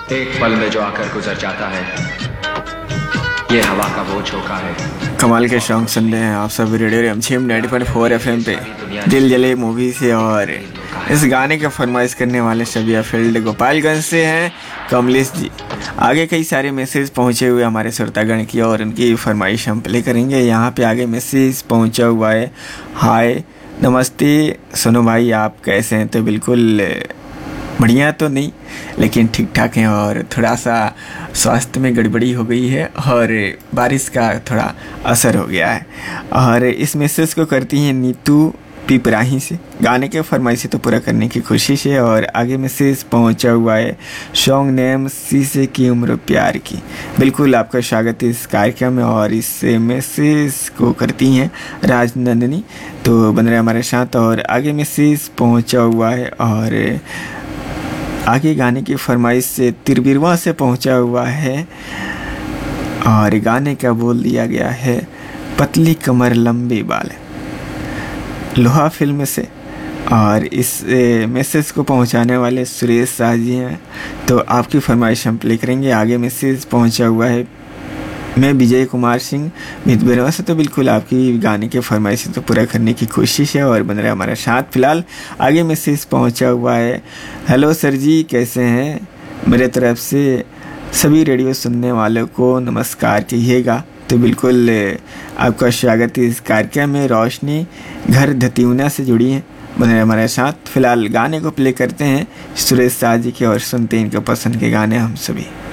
एक पल में जो आकर गुजर जाता है, ये हवा का वो झोंका है। कमाल के सॉन्ग सुन रहे हैं आप सब रेडियो रिमझिम 90.4 FM पे दिल जले मूवी से। और इस गाने का फरमाइश करने वाले सबिया फील्ड गोपालगंज से हैं कमलेश जी। आगे कई सारे मैसेज पहुंचे हुए हमारे श्रोतागण की और उनकी फरमाइश हम प्ले करेंगे। यहाँ पे आगे मैसेज पहुंचा हुआ है, हाय नमस्ते सोनू भाई, आप कैसे हैं? तो बिल्कुल बढ़िया तो नहीं लेकिन ठीक ठाक हैं, और थोड़ा सा स्वास्थ्य में गड़बड़ी हो गई है और बारिश का थोड़ा असर हो गया है। और इस मैसेज को करती हैं नीतू पिपराही से। गाने के फरमाइशी तो पूरा करने की कोशिश है। और आगे मैसेज पहुंचा हुआ है सॉन्ग नेम शीशे की उम्र प्यार की। बिल्कुल आपका स्वागत है इस कार्यक्रम में। और इस मैसेज को करती हैं राजनंदिनी, तो बन रहे हमारे साथ। और आगे मैसेज पहुंचा हुआ है और आगे गाने की फरमाइश से तिरबिरवा से पहुंचा हुआ है और गाने का बोल दिया गया है पतली कमर लंबे बाल, लोहा फिल्म से। और इस मैसेज को पहुंचाने वाले सुरेश शाह जी हैं, तो आपकी फरमाइश हम प्ले करेंगे। आगे मैसेज पहुंचा हुआ है मैं विजय कुमार सिंह मितबेरवा से। तो बिल्कुल आपकी गाने के फरमाइश तो पूरा करने की कोशिश है और बन रहा है हमारे साथ। फिलहाल आगे मैसेज पहुंचा हुआ है, हेलो सर जी कैसे हैं? मेरे तरफ से सभी रेडियो सुनने वालों को नमस्कार कहिएगा। तो बिल्कुल आपका स्वागत है इस कार्यक्रम में। रोशनी घर धतिउना से जुड़ी हैं, बन रहे हमारे साथ। फिलहाल गाने को प्ले करते हैं सुरेश शाह जी के और सुनते हैं इनके पसंद के गाने हम सभी।